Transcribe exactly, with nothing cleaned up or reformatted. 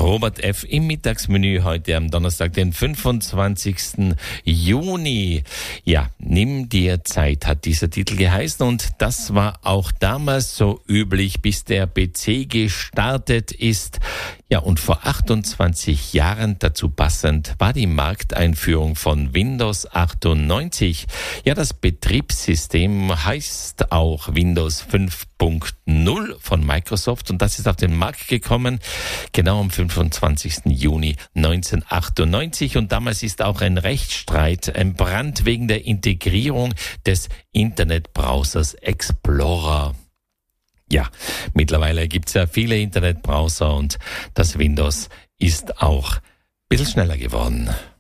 Robert F. im Mittagsmenü heute am Donnerstag, den fünfundzwanzigsten Juni. Ja, nimm dir Zeit, hat dieser Titel geheißen, und das war auch damals so üblich, bis der P C gestartet ist. Ja, und vor achtundzwanzig Jahren, dazu passend, war die Markteinführung von Windows achtundneunzig. Ja, das Betriebssystem heißt auch Windows fünf Punkt null von Microsoft, und das ist auf den Markt gekommen, genau am fünfundzwanzigsten Juni neunzehnhundertachtundneunzig, und damals ist auch ein Rechtsstreit entbrannt wegen der Integrierung des Internetbrowsers Explorer. Ja, mittlerweile gibt's ja viele Internetbrowser, und das Windows ist auch ein bisschen schneller geworden.